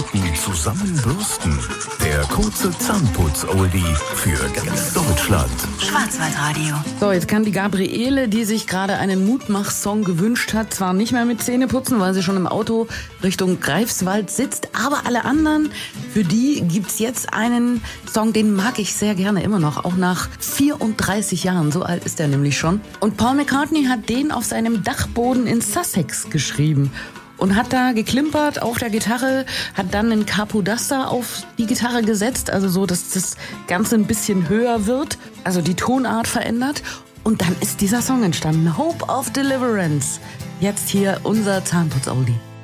Minuten zusammenbürsten. Der kurze Zahnputz-Oldie für ganz Deutschland. Schwarzwaldradio. So, jetzt kann die Gabriele, die sich gerade einen Mutmach-Song gewünscht hat, zwar nicht mehr mit Zähne putzen, weil sie schon im Auto Richtung Greifswald sitzt, aber alle anderen, für die gibt's jetzt einen Song, den mag ich sehr gerne immer noch, auch nach 34 Jahren, so alt ist er nämlich schon. Und Paul McCartney hat den auf seinem Dachboden in Sussex geschrieben und hat da geklimpert auf der Gitarre, hat dann einen Capodaster auf die Gitarre gesetzt, also so, dass das Ganze ein bisschen höher wird, also die Tonart verändert. Und dann ist dieser Song entstanden, Hope of Deliverance. Jetzt hier unser Zahnputz-Oldie.